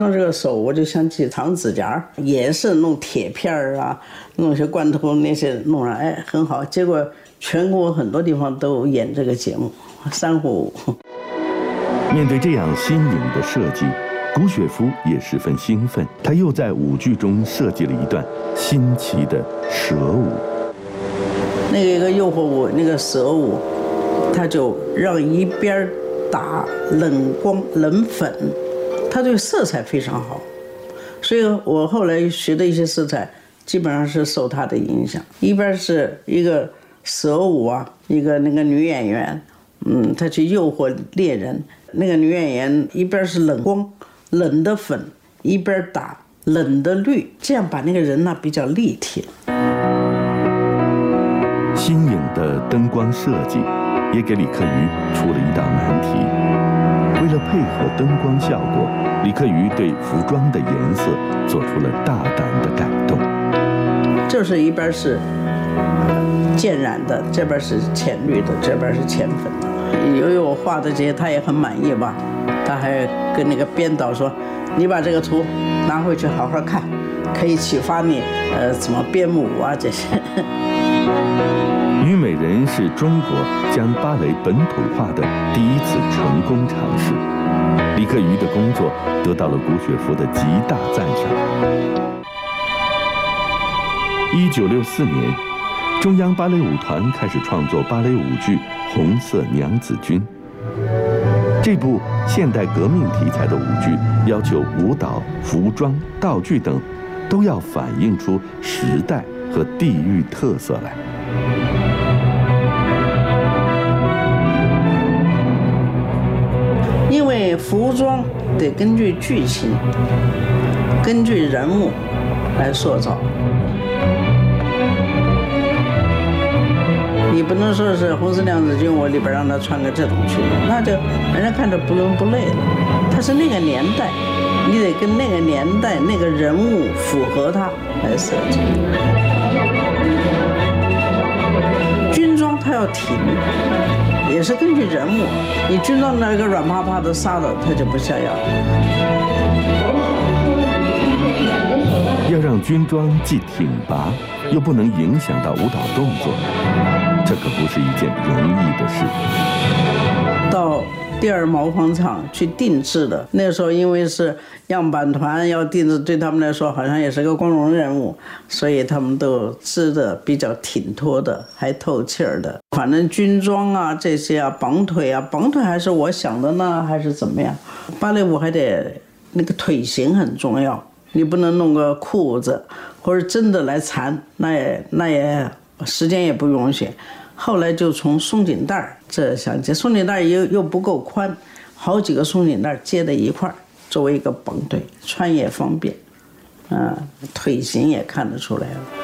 这个手我就想起长指甲，也是弄铁片啊，弄些罐头那些弄上，哎，很好。结果全国很多地方都演这个节目，珊瑚舞。 面对这样新颖的设计，古雪芙也十分兴奋。她又在舞剧中设计了一段新奇的蛇舞。 那个一个诱惑舞，那个蛇舞，他就让一边打冷光、冷粉，他对色彩非常好。所以我后来学的一些色彩，基本上是受他的影响。一边是一个蛇舞啊，一个那个女演员，她去诱惑猎人。那个女演员一边是冷光、冷的粉，一边打冷的绿，这样把那个人呢比较立体。 新颖的灯光设计也给李克瑜出了一道难题。为了配合灯光效果，李克瑜对服装的颜色做出了大胆的改动。 就是一边是渐染的，这边是浅绿的，这边是浅粉的。由于我画的这些他也很满意吧，他还跟那个编导说，你把这个图拿回去好好看，可以启发你怎么编舞啊这些。 虞美人是中国将芭蕾本土化的第一次成功尝试。李克瑜的工作得到了古雪芙的极大赞赏。1964年，中央芭蕾舞团开始创作芭蕾舞剧《红色娘子军》。这部现代革命题材的舞剧要求舞蹈、服装、道具等都要反映出时代和地域特色来。 因为服装得根据剧情、根据人物来塑造，你不能说是红色娘子军，我里边让他穿个这种裙子，那就人家看着不伦不类了。它是那个年代，你得跟那个年代那个人物符合它来设计。军装它要挺，也是根据人物。你军装那个软趴趴的纱的，它就不像样。 要让军装既挺拔，又不能影响到舞蹈动作，这可不是一件容易的事。 到第二毛纺厂去定制的，那时候因为是样板团要定制，对他们来说好像也是个光荣任务，所以他们都织的比较挺脱的，还透气儿的。反正军装啊这些啊，绑腿啊，绑腿还是我想的呢，还是怎么样？芭蕾舞还得那个腿型很重要，你不能弄个裤子或者真的来缠，那也时间也不允许。后来就从松紧带这想接，松紧带又不够宽，好几个松紧带接在一块儿，作为一个绑腿，穿也方便，腿型也看得出来了。